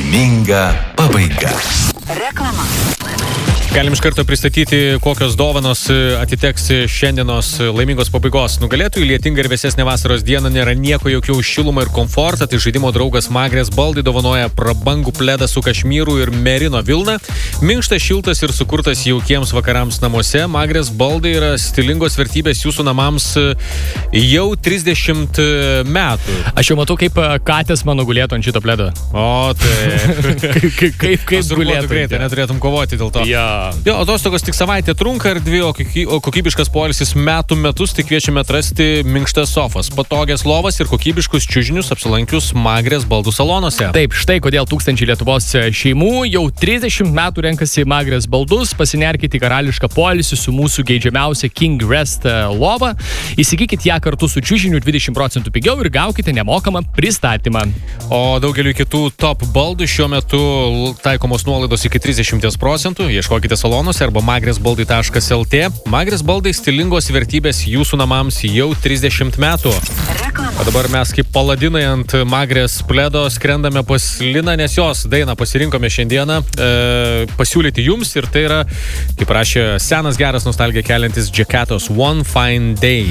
Laiminga pabaiga. Reklama. Galim iš karto pristatyti, kokios dovanos atiteks šiandienos laimingos pabaigos nugalėtojų. Lietinga ir vėsesnė vasaros diena, nėra nieko jokių šilumą ir komfortą. Tai žaidimo draugas Magrės baldai dovanoja prabangų pledą su kašmyru ir merino vilna. Minkštas, šiltas ir sukurtas jaukiems vakarams namuose. Magrės baldai yra stilingos vertybės jūsų namams jau 30 metų. Aš jau matau, kaip katės mano gulėtų ant šito pledo. O, tai... kaip gulėtų. Greitai, neturėtum kovoti dėl to. Ja. Jo, atostogos tik savaitę trunka ir 2, o kokybiškas poilsis metų metus, tai kviečiame atrasti minkštas sofas, patogias lovas ir kokybiškus čiužinius apsilankius Magrės baldų salonuose. Taip, štai kodėl tūkstančiai Lietuvos šeimų jau 30 metų renkasi Magrės baldus, pasinerkite į karališką poilsį su mūsų geidžiamiausia King Rest lova, įsigykit ją kartu su čiužiniu 20% pigiau ir gaukite nemokamą pristatymą. O daugeliu kitų top baldų šiuo metu taikomos nuolaidos iki 30%, ieškokite salonuose arba magresbaldai.lt. Magrės baldai stilingos vertybės jūsų namams jau 30 metų. O dabar mes kaip paladinai ant Magrės pledo skrendame pas Liną, nes jos dainą pasirinkome šiandieną pasiūlyti jums ir tai yra, kaip rašė senas geras nostalgiją keliantis Džekatos One Fine Day.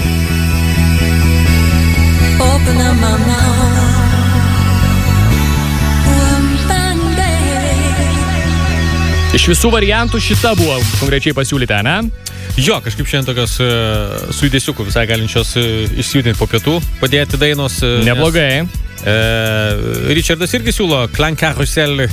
Open up my mouth. Iš visų variantų šita buvo konkrečiai pasiūlyta, ne? Jo, kažkaip šiandien tokios su judesiuku visai galinčios išsijudinti po pietų, padėti dainos. Neblogai. Richardas irgi siūlo Clan Carousel.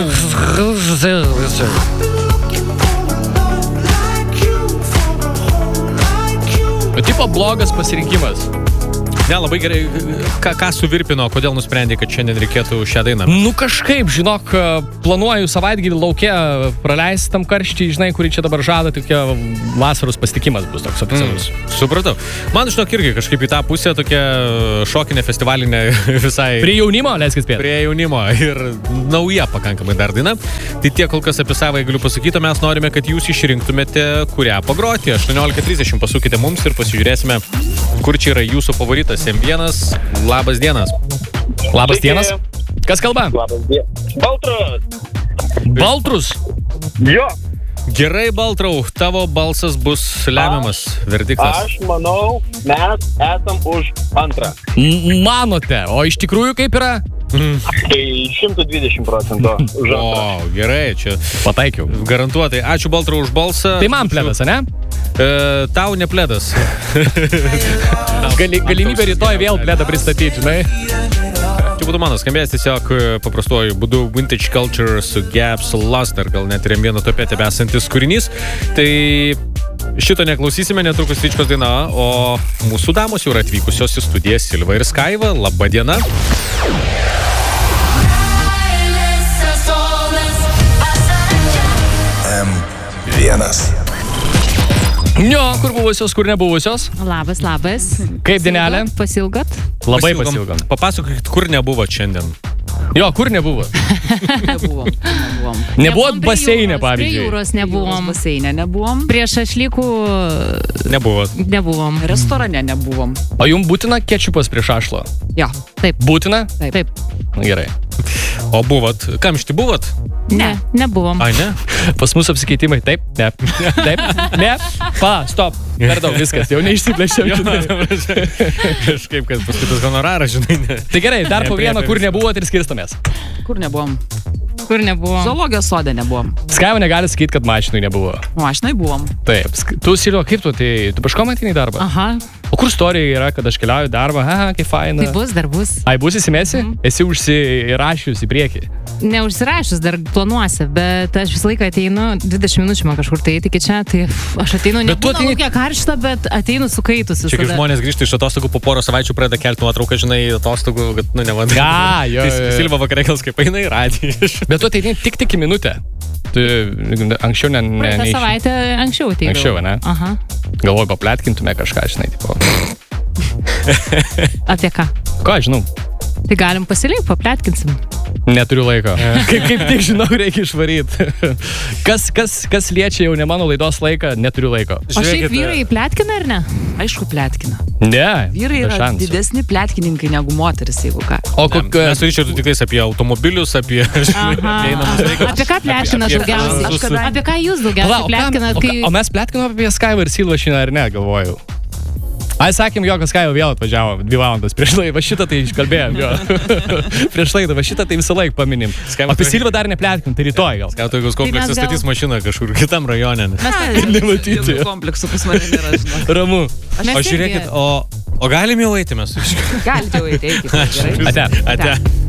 Tipo blogas pasirinkimas. Ne, labai gerai. Ką suvirpino, kodėl nusprendė, kad šiandien reikėtų šią dainą? Nu kažkaip, žinok, planuoju savaitgalį lauke praleisti tam karštį, žinai, kurį čia dabar žada, tokia vasaros pasitikimas bus toks oficialus. Supratau. Man žinok irgi kažkaip į tą pusę tokia šokinė festivalinė visai... Prie jaunimo, leiskis spėti. Prie jaunimo ir nauja pakankamai dar daina. Tai tiek kol kas apie savai galiu pasakyti, mes norime, kad jūs išrinktumėte, kurią pagroti. 18:30 pasukite mums ir pasižiūrėsime, kur čia yra jūsų favoritas. M1, labas dienas. Labas dienas. Kas kalba? Labas dienas. Baltrus. Baltrus? Jo. Gerai, Baltrau, tavo balsas bus lemiamas verdiktas. Aš manau, mes esam už antrą. Manote, o iš tikrųjų kaip yra? Tai 120% už antrą. O, gerai, čia pataikiau. Garantuotai. Ačiū, Baltrau, už balsą. Tai man pledas, ne? Tau ne pledas. Galimybė rytoj vėl pledą pristatyti, žinai? Čia būtų mano skambės tiesiog paprastuoju būdu Vintage Culture su Gaps Lost, ar gal net ir M1 tope tebesantis kūrinys. Tai šito neklausysime, netrukus Ryčkos daina, o mūsų damos jau yra atvykusios į studiją Silva ir Skaiva. Labą dieną. M1. Jo, kur buvusios, kur nebuvusios? Labas, labas. Kaip dienelė? Pasilgot? Labai pasilgom. Papasakokit, kur nebuvo šiandien. Jo, kur nebuvo? Nebuvom. Nebuvot baseine, pavyzdžiui. Prie jūros nebuvom. Baseine nebuvom. Prie šašlykų nebuvom. Restorane nebuvom. O jums būtina kečupas prie šašlo? Jo. Taip. Būtina? Taip. Na, gerai. O buvot? Kamšti buvot? Ne, nebuvom. Ai, ne? Pas mūsų apsikeitimai, taip, ne. Taip, ne. Stop. Per daug viskas, jau neišsiplėšiau. Kažkaip, kad paskaitas honoraras, žinai. Ne. Tai gerai, dar po vieną, kur nebuvot ir skirstamės. Kur nebuvom? Kur nebuvom? Zoologijos sode nebuvom. Skaiva negali sakyti, kad mašinai nebuvo. Mašinai buvom. Taip. Tu, Silva, kaip tu, tai tu paškom ateini į darbą? Aha. O kur istorija yra, kad aš keliauju į darbą? Aha, kaip faina. Tai bus, dar bus. Ai, bus įsimesi? Esi užsirašius į priekį? Neužsirašius, dar planuosi, bet aš visą laiką ateinu, 20 minučių man kažkur tai iki čia, tai aš ateinu, nebūna laukia karšta, bet ateinu sukaitusi. Čia kaip žmonės grįžta iš atostogų po porą savaičių pradeda kelti nuotrauką, žinai, atostogų, kad, nevadai. Jo. Silva vakare kels kaip eina į radiją. Bet tu ateini tik į minutę. Tu anksčiau Praeitą savaitę anksčiau ateidavau. Anksčiau, ne? Aha. Galvoju, papletkintume kažką, žinai, tipo. Apie ką? Ko, aš žinau. Tai galim pasilinkti, papletkinsim. Neturiu laiko. Kaip tik žinau, reikia išvaryti. Kas liečia jau ne mano laidos laiką, neturiu laiko. O šiaip vyrai pletkina ar ne? Aišku, pletkina. Ne. Vyrai be yra šansų. didesni pletkininkai negu moteris, jeigu ką. O Mes su Ričardu tiktais apie automobilius, apie einamus reikalus. Apie ką pletkina Apie daugiausiai? visus- Apie ką jūs daugiausiai pletkinat, kai... O mes pletkinom apie Skyway ir Silva šiandien ar ne, galvojau. Ai, sakėm, jo, kad Skyway vėl atvažiavo 2 valandas prieš laidą, va šitą tai iškalbėjom, jo. Prieš laidą, va šitą tai visą laiką paminim. O apie Silvą dar nepletkim, tai rytoj gal. Ką tu, jeigu kompleksas mes gal- statys mašiną kažkur kitam rajone. Nematyti. Jokių kompleksų pas mane nėra, žinok. Ramu. Mes O irgi- žiūrėkit, o galim jau eiti mes? Galite jau eiti, gerai. Ate. Ate.